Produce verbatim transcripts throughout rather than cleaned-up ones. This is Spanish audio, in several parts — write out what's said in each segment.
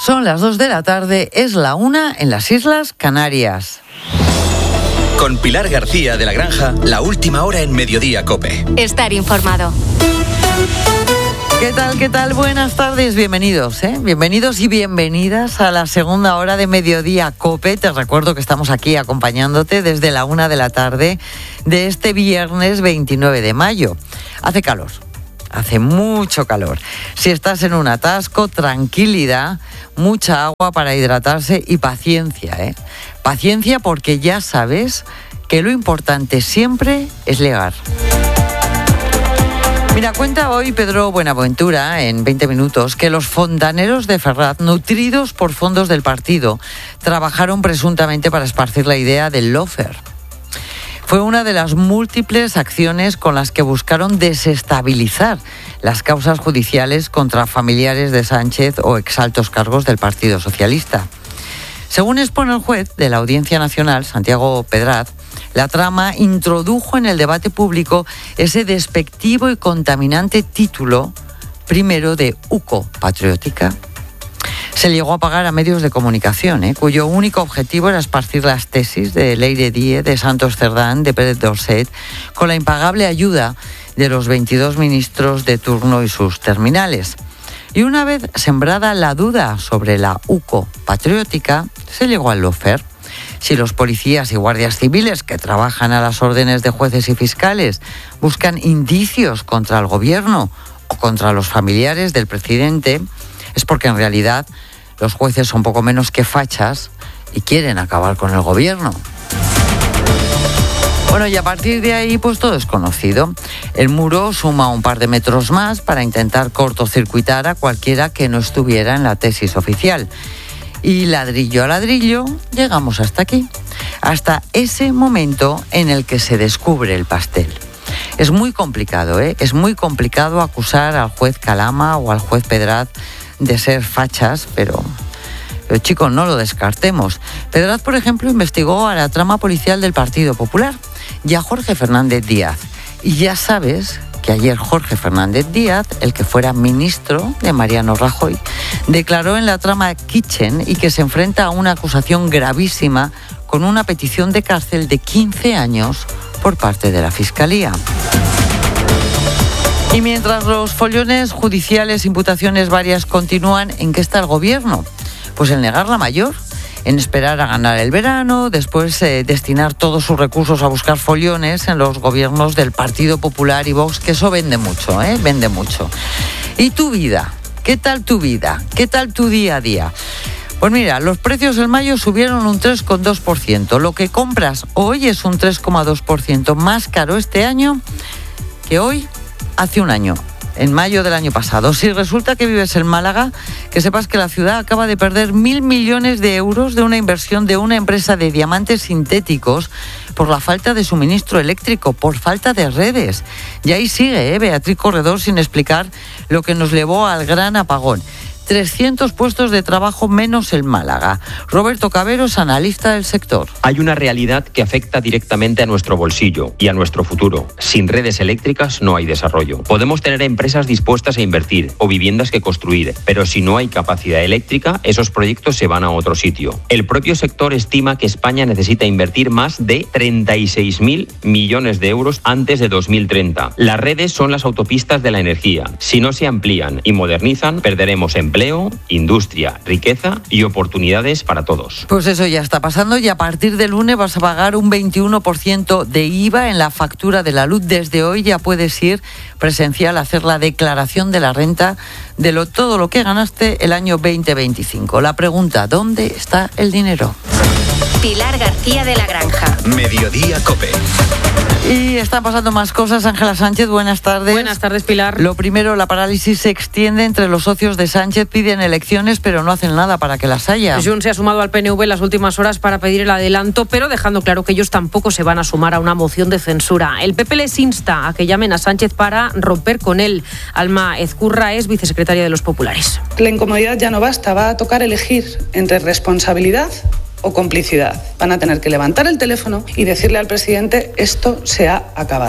Son las dos de la tarde, es la una en las Islas Canarias. Con Pilar García de la Granja, la última hora en Mediodía COPE. Estar informado. ¿Qué tal, qué tal? Buenas tardes, bienvenidos, ¿eh? Bienvenidos y bienvenidas a la segunda hora de Mediodía COPE. Te recuerdo que estamos aquí acompañándote desde la una de la tarde de este viernes veintinueve de mayo. Hace calor. Hace mucho calor. Si estás en un atasco, tranquilidad, mucha agua para hidratarse y paciencia, ¿eh? Paciencia porque ya sabes que lo importante siempre es llegar. Mira, cuenta hoy Pedro Buenaventura, en veinte minutos, que los fontaneros de Ferraz, nutridos por fondos del partido, trabajaron presuntamente para esparcir la idea del lawfare. Fue una de las múltiples acciones con las que buscaron desestabilizar las causas judiciales contra familiares de Sánchez o exaltos cargos del Partido Socialista. Según expone el juez de la Audiencia Nacional, Santiago Pedraz, la trama introdujo en el debate público ese despectivo y contaminante título, primero de U C O patriótica. Se llegó a pagar a medios de comunicación, ¿eh? cuyo único objetivo era esparcir las tesis de Leire Díez, de Santos Cerdán, de Pérez Dorset, con la impagable ayuda de los veintidós ministros de turno y sus terminales. Y una vez sembrada la duda sobre la U C O patriótica, se llegó al lawfare. Si los policías y guardias civiles que trabajan a las órdenes de jueces y fiscales buscan indicios contra el gobierno o contra los familiares del presidente, es porque en realidad los jueces son poco menos que fachas y quieren acabar con el gobierno. Bueno, y a partir de ahí, pues todo es conocido. El muro suma un par de metros más para intentar cortocircuitar a cualquiera que no estuviera en la tesis oficial. Y ladrillo a ladrillo, llegamos hasta aquí, hasta ese momento en el que se descubre el pastel. Es muy complicado, ¿eh? Es muy complicado acusar al juez Calama o al juez Pedraz de ser fachas, pero, pero chicos, no lo descartemos. Pedraz, por ejemplo, investigó a la trama policial del Partido Popular y a Jorge Fernández Díaz. Y ya sabes que ayer Jorge Fernández Díaz, el que fuera ministro de Mariano Rajoy, declaró en la trama Kitchen y que se enfrenta a una acusación gravísima con una petición de cárcel de quince años por parte de la Fiscalía. Y mientras los follones judiciales, imputaciones varias continúan, ¿en qué está el gobierno? Pues en negar la mayor, en esperar a ganar el verano, después eh, destinar todos sus recursos a buscar follones en los gobiernos del Partido Popular y Vox, que eso vende mucho, ¿eh? Vende mucho. ¿Y tu vida? ¿Qué tal tu vida? ¿Qué tal tu día a día? Pues mira, los precios en mayo subieron un tres coma dos por ciento. Lo que compras hoy es un tres coma dos por ciento más caro este año que hoy hace un año, en mayo del año pasado. Si resulta que vives en Málaga, que sepas que la ciudad acaba de perder mil millones de euros de una inversión de una empresa de diamantes sintéticos por la falta de suministro eléctrico, por falta de redes. Y ahí sigue, ¿eh? Beatriz Corredor sin explicar lo que nos llevó al gran apagón. trescientos puestos de trabajo menos en Málaga. Roberto Caveros, analista del sector. Hay una realidad que afecta directamente a nuestro bolsillo y a nuestro futuro. Sin redes eléctricas no hay desarrollo. Podemos tener empresas dispuestas a invertir o viviendas que construir, pero si no hay capacidad eléctrica, esos proyectos se van a otro sitio. El propio sector estima que España necesita invertir más de treinta y seis mil millones de euros antes de dos mil treinta. Las redes son las autopistas de la energía. Si no se amplían y modernizan, perderemos empleo. Empleo, industria, riqueza y oportunidades para todos. Pues eso ya está pasando y a partir del lunes vas a pagar un veintiuno por ciento de I V A en la factura de la luz. Desde hoy ya puedes ir presencial a hacer la declaración de la renta de lo, todo lo que ganaste el año veinte veinticinco. La pregunta, ¿dónde está el dinero? Pilar García de la Granja. Mediodía COPE. Y están pasando más cosas. Ángela Sánchez, buenas tardes. Buenas tardes, Pilar. Lo primero, la parálisis se extiende entre los socios de Sánchez. Piden elecciones, pero no hacen nada para que las haya. Junts se ha sumado al P N V en las últimas horas para pedir el adelanto, pero dejando claro que ellos tampoco se van a sumar a una moción de censura. El P P les insta a que llamen a Sánchez para romper con él. Alma Ezcurra es vicesecretaria de los Populares. La incomodidad ya no basta, va a tocar elegir entre responsabilidad o complicidad. Van a tener que levantar el teléfono y decirle al presidente: esto se ha acabado.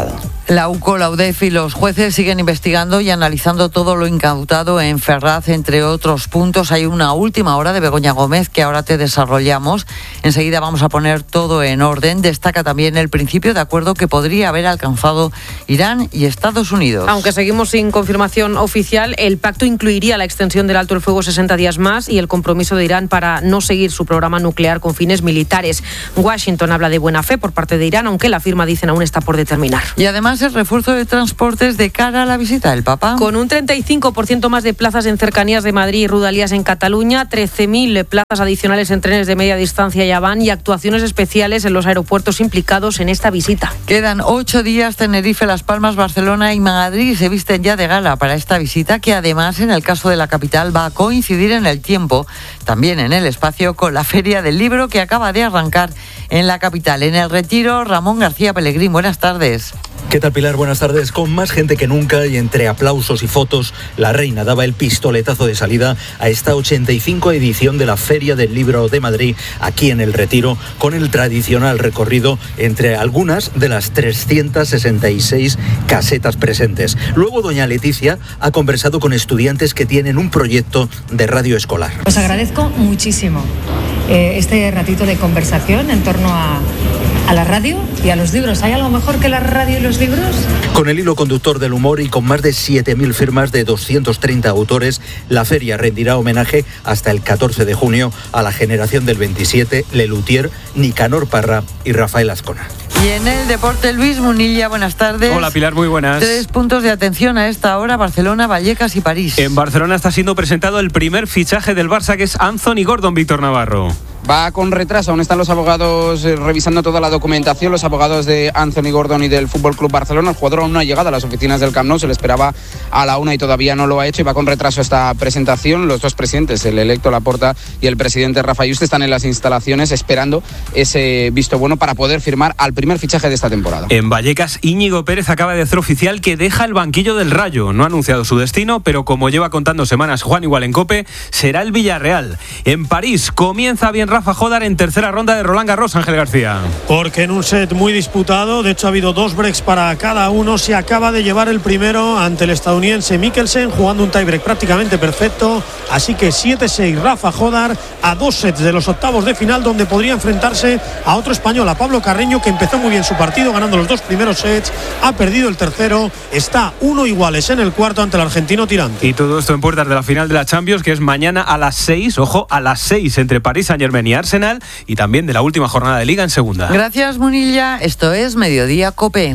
La U C O, la U D E F y los jueces siguen investigando y analizando todo lo incautado en Ferraz, entre otros puntos. Hay una última hora de Begoña Gómez que ahora te desarrollamos. Enseguida vamos a poner todo en orden. Destaca también el principio de acuerdo que podría haber alcanzado Irán y Estados Unidos. Aunque seguimos sin confirmación oficial, el pacto incluiría la extensión del alto el fuego sesenta días más y el compromiso de Irán para no seguir su programa nuclear con fines militares. Washington habla de buena fe por parte de Irán, aunque la firma, dicen, aún está por determinar. Y además el refuerzo de transportes de cara a la visita del Papa. Con un treinta y cinco por ciento más de plazas en cercanías de Madrid y Rodalías en Cataluña, trece mil plazas adicionales en trenes de media distancia y Aván y actuaciones especiales en los aeropuertos implicados en esta visita. Quedan ocho días. Tenerife, Las Palmas, Barcelona y Madrid se visten ya de gala para esta visita, que además, en el caso de la capital, va a coincidir en el tiempo, también en el espacio, con la Feria del Libro que acaba de arrancar en la capital. En el Retiro, Ramón García Pellegrín, buenas tardes. ¿Qué tal, Pilar? Buenas tardes. Con más gente que nunca y entre aplausos y fotos, la reina daba el pistoletazo de salida a esta ochenta y cinco edición de la Feria del Libro de Madrid, aquí en el Retiro, con el tradicional recorrido entre algunas de las trescientas sesenta y seis casetas presentes. Luego, doña Leticia ha conversado con estudiantes que tienen un proyecto de radio escolar. Os agradezco muchísimo eh, este ratito de conversación en torno a... a la radio y a los libros. ¿Hay algo mejor que la radio y los libros? Con el hilo conductor del humor y con más de siete mil firmas de doscientos treinta autores, la feria rendirá homenaje hasta el catorce de junio a la generación del veintisiete, Lelutier, Nicanor Parra y Rafael Azcona. Y en el deporte, Luis Munilla, buenas tardes. Hola, Pilar, muy buenas. Tres puntos de atención a esta hora: Barcelona, Vallecas y París. En Barcelona está siendo presentado el primer fichaje del Barça, que es Anthony Gordon, Víctor Navarro. Va con retraso, aún están los abogados eh, revisando toda la documentación, los abogados de Anthony Gordon y del F C Barcelona. El jugador aún no ha llegado a las oficinas del Camp Nou, se le esperaba a la una y todavía no lo ha hecho y va con retraso esta presentación. Los dos presidentes, el electo Laporta y el presidente Rafa Yuste, están en las instalaciones esperando ese visto bueno para poder firmar al primer fichaje de esta temporada. En Vallecas, Íñigo Pérez acaba de hacer oficial que deja el banquillo del Rayo. No ha anunciado su destino, pero como lleva contando semanas Juan Igual en COPE, será el Villarreal. En París comienza bien Rafa Jodar en tercera ronda de Roland Garros, Ángel García. Porque en un set muy disputado, de hecho ha habido dos breaks para cada uno, se acaba de llevar el primero ante el estadounidense Mikkelsen, jugando un tiebreak prácticamente perfecto, así que siete seis Rafa Jodar a dos sets de los octavos de final, donde podría enfrentarse a otro español, a Pablo Carreño, que empezó muy bien su partido ganando los dos primeros sets, ha perdido el tercero, está uno iguales en el cuarto ante el argentino Tirante. Y todo esto en puertas de la final de la Champions, que es mañana a las seis, ojo, a las seis, entre París Saint-Germain y Arsenal, y también de la última jornada de Liga en segunda. Gracias, Munilla. Esto es Mediodía COPE.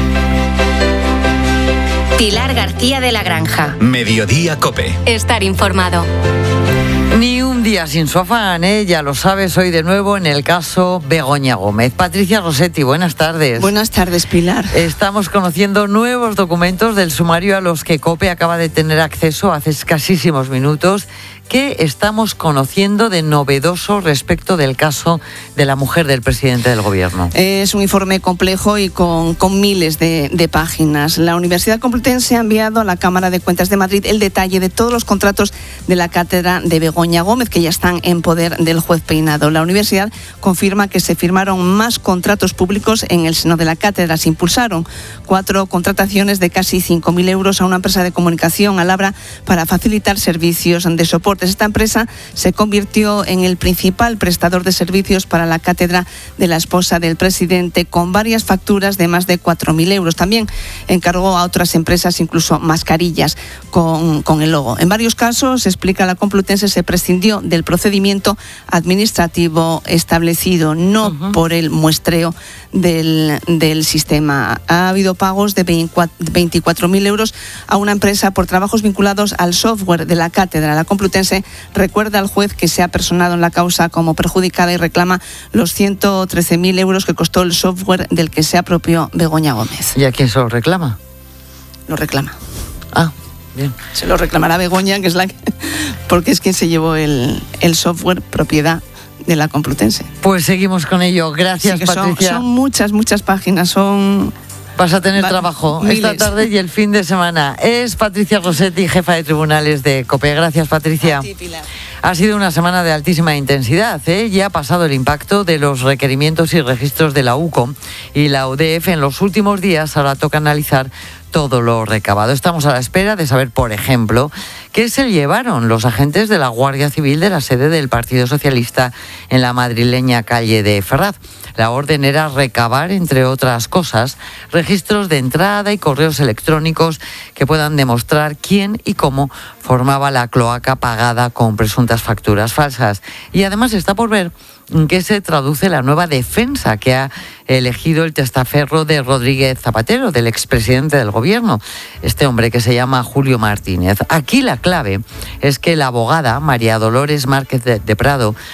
Pilar García de la Granja. Mediodía COPE. Estar informado. Ni un día sin su afán, ¿eh? Ya lo sabes, hoy de nuevo en el caso Begoña Gómez. Patricia Rossetti, buenas tardes. Buenas tardes, Pilar. Estamos conociendo nuevos documentos del sumario a los que COPE acaba de tener acceso hace escasísimos minutos. ¿Qué estamos conociendo de novedoso respecto del caso de la mujer del presidente del gobierno? Es un informe complejo y con, con miles de, de páginas. La Universidad Complutense ha enviado a la Cámara de Cuentas de Madrid el detalle de todos los contratos de la cátedra de Begoña Gómez, que ya están en poder del juez Peinado. La universidad confirma que se firmaron más contratos públicos en el seno de la cátedra. Se impulsaron cuatro contrataciones de casi cinco mil euros a una empresa de comunicación, Alabra, para facilitar servicios de soporte. Esta empresa se convirtió en el principal prestador de servicios para la cátedra de la esposa del presidente, con varias facturas de más de cuatro mil euros. También encargó a otras empresas incluso mascarillas con, con el logo. En varios casos, explica la Complutense, se prescindió del procedimiento administrativo establecido, no uh-huh. por el muestreo del, del sistema. Ha habido pagos de veinticuatro mil euros a una empresa por trabajos vinculados al software de la cátedra. La Complutense recuerda al juez que se ha personado en la causa como perjudicada y reclama los ciento trece mil euros que costó el software del que se apropió Begoña Gómez. ¿Y a quién se lo reclama? Lo reclama. Ah, bien. Se lo reclamará Begoña, que es la que, porque es quien se llevó el, el software propiedad de la Complutense. Pues seguimos con ello. Gracias, sí, Patricia. Son, son muchas, muchas páginas. Son... Vas a tener Va, trabajo miles. Esta tarde y el fin de semana. Es Patricia Rossetti, jefa de tribunales de COPE. Gracias, Patricia. A ti, Pilar. Ha sido una semana de altísima intensidad, ¿eh? Ya ha pasado el impacto de los requerimientos y registros de la U C O y la U D F en los últimos días. Ahora toca analizar todo lo recabado. Estamos a la espera de saber, por ejemplo, qué se llevaron los agentes de la Guardia Civil de la sede del Partido Socialista en la madrileña calle de Ferraz. La orden era recabar, entre otras cosas, registros de entrada y correos electrónicos que puedan demostrar quién y cómo formaba la cloaca pagada con presuntas facturas falsas. Y además está por ver en qué se traduce la nueva defensa que ha elegido el testaferro de Rodríguez Zapatero, del expresidente del gobierno, este hombre que se llama Julio Martínez. Aquí la clave es que la abogada María Dolores Márquez de, de Prado